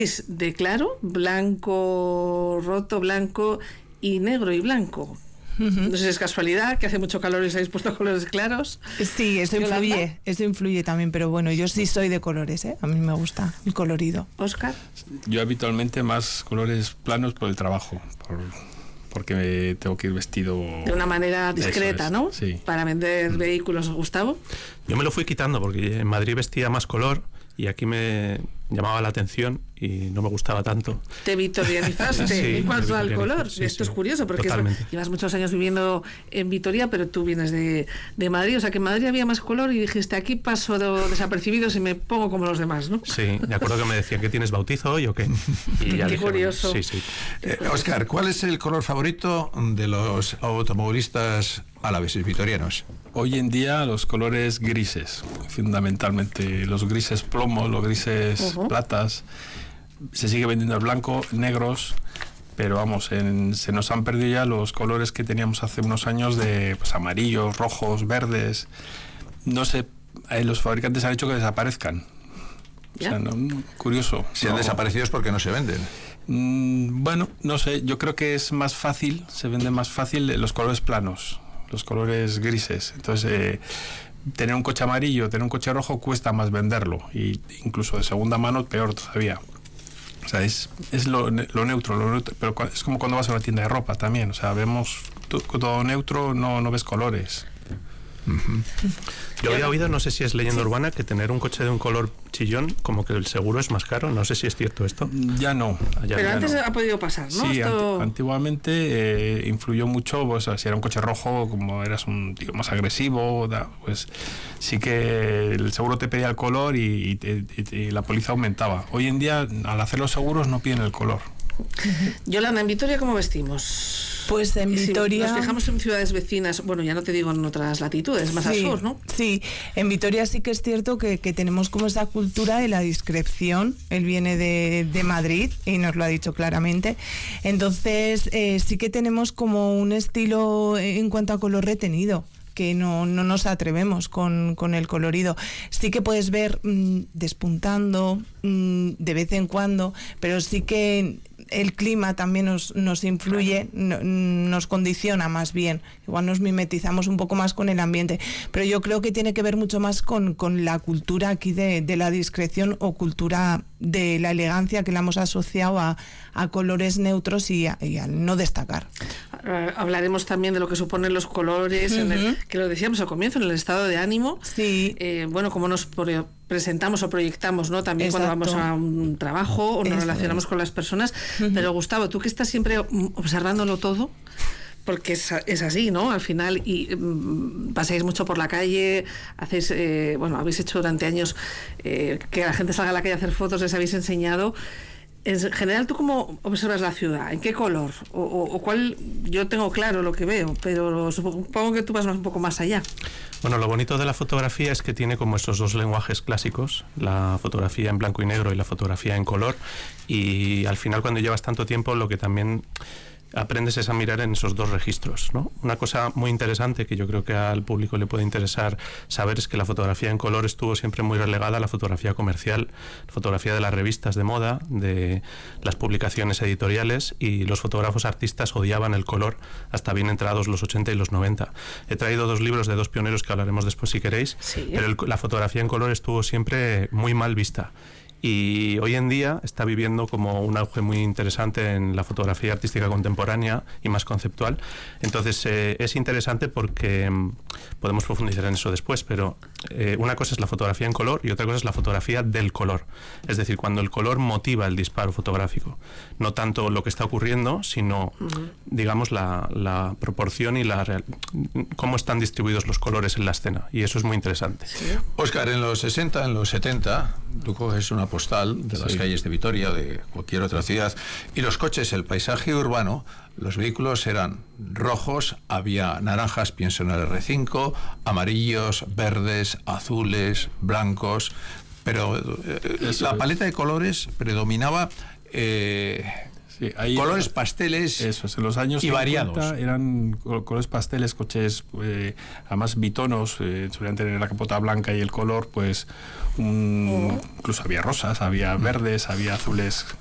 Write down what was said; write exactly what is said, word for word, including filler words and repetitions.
Es de claro, blanco, roto, blanco y negro y blanco. Uh-huh. No sé si es casualidad, que hace mucho calor y os habéis puesto colores claros. Sí, eso influye, eso influye también, pero bueno, yo sí soy de colores, ¿eh? A mí me gusta el colorido. ¿Óscar? Yo habitualmente más colores planos por el trabajo, por, porque me tengo que ir vestido... De una manera discreta, es, ¿no? Sí. Para vender mm. vehículos, Gustavo. Yo me lo fui quitando porque en Madrid vestía más color y aquí me llamaba la atención y no me gustaba tanto. Te vitorianizaste sí, en cuanto al color. Sí, Esto sí, es curioso porque es, llevas muchos años viviendo en Vitoria, pero tú vienes de, de Madrid, o sea que en Madrid había más color y dijiste, aquí paso de, desapercibido y me pongo como los demás, ¿no? Sí, me acuerdo que me decían que tienes bautizo hoy o qué. Y ya qué dije, curioso. Sí, sí. Eh, Óscar, ¿cuál es el color favorito de los automovilistas alaveses vitorianos? Hoy en día los colores grises, fundamentalmente los grises plomo, los grises uh-huh. platas. Se sigue vendiendo el blanco, negros, pero vamos, en, se nos han perdido ya los colores que teníamos hace unos años de pues, amarillos, rojos, verdes. No sé, eh, los fabricantes han hecho que desaparezcan. O sea, no, no, curioso. Si han no. desaparecido es porque no se venden. Mm, bueno, no sé, yo creo que es más fácil, se venden más fácil los colores planos, los colores grises. Entonces, eh, tener un coche amarillo, tener un coche rojo cuesta más venderlo, y incluso de segunda mano peor todavía. O sea, es, es lo, lo, neutro, lo neutro, pero es como cuando vas a una tienda de ropa también. O sea, vemos todo, todo neutro, no, no ves colores. Uh-huh. Yo había oído, no sé si es leyenda sí. urbana, que tener un coche de un color chillón, como que el seguro es más caro. No sé si es cierto esto. Ya no. Ya, Pero ya antes no. ha podido pasar, ¿no? Sí, Esto... ant- antiguamente eh, influyó mucho, pues, si era un coche rojo, como eras un tío más agresivo, da, pues sí que el seguro te pedía el color y, y, y, y la póliza aumentaba. Hoy en día, al hacer los seguros, no piden el color. Yolanda, ¿en Vitoria cómo vestimos? Pues en Vitoria... Si nos fijamos en ciudades vecinas, bueno, ya no te digo en otras latitudes, más sí, al sur, ¿no? Sí, en Vitoria sí que es cierto que, que tenemos como esa cultura de la discreción. Él viene de, de Madrid y nos lo ha dicho claramente. Entonces, eh, sí que tenemos como un estilo en cuanto a color retenido, que no, no nos atrevemos con, con el colorido. Sí que puedes ver mmm, despuntando mmm, de vez en cuando, pero sí que el clima también nos, nos influye, no, nos condiciona más bien. Igual nos mimetizamos un poco más con el ambiente, pero yo creo que tiene que ver mucho más con, con la cultura aquí de, de la discreción o cultura de la elegancia que la hemos asociado a, a colores neutros y, a, y al no destacar. Uh, hablaremos también de lo que suponen los colores, uh-huh. en el, que lo decíamos al comienzo, en el estado de ánimo. Sí. Eh, bueno, cómo nos pro- presentamos o proyectamos, ¿no? También Exacto. cuando vamos a un trabajo o nos Eso relacionamos es. con las personas. Uh-huh. Pero Gustavo, tú que estás siempre observándolo todo, porque es, es así, ¿no? Al final, y um, pasáis mucho por la calle, hacéis, eh, bueno, habéis hecho durante años eh, que la gente salga a la calle a hacer fotos, les habéis enseñado. En general, ¿tú cómo observas la ciudad? ¿En qué color? O, o, o cuál? Yo tengo claro lo que veo, pero supongo que tú vas un poco más allá. Bueno, lo bonito de la fotografía es que tiene como estos dos lenguajes clásicos, la fotografía en blanco y negro y la fotografía en color, y al final cuando llevas tanto tiempo lo que también aprendes es a mirar en esos dos registros, ¿no? Una cosa muy interesante que yo creo que al público le puede interesar saber es que la fotografía en color estuvo siempre muy relegada a la fotografía comercial, la fotografía de las revistas de moda, de las publicaciones editoriales, y los fotógrafos artistas odiaban el color hasta bien entrados los ochenta y los noventa. He traído dos libros de dos pioneros que hablaremos después si queréis, sí. pero el, la fotografía en color estuvo siempre muy mal vista. Y hoy en día está viviendo como un auge muy interesante en la fotografía artística contemporánea y más conceptual. Entonces eh, es interesante porque eh, podemos profundizar en eso después, pero eh, una cosa es la fotografía en color y otra cosa es la fotografía del color. Es decir, cuando el color motiva el disparo fotográfico. No tanto lo que está ocurriendo, sino, uh-huh. digamos, la, la proporción y la real, cómo están distribuidos los colores en la escena. Y eso es muy interesante. Sí. Óscar, en los sesenta, en los setenta, tú coges una postal de las sí. calles de Vitoria o de cualquier otra ciudad, y los coches, el paisaje urbano, los vehículos eran rojos, había naranjas, pienso en el erre cinco, amarillos, verdes, azules, blancos, pero eh, la paleta de colores predominaba eh, Sí, ahí colores pasteles eso, en los años y variados. Eran colores pasteles, coches eh, además bitonos, eh, solían tener la capota blanca y el color, pues un, oh. incluso había rosas, había verdes, había azules